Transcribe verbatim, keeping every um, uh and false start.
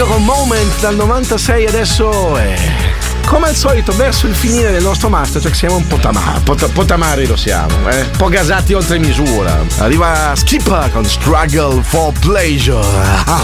Nico con Moment dal novantasei, adesso è come al solito verso il finire del nostro Masterchef, siamo un po' tamari, po', po' tamari lo siamo, eh? Un po' gasati oltre misura. Arriva Skipper con Struggle for Pleasure.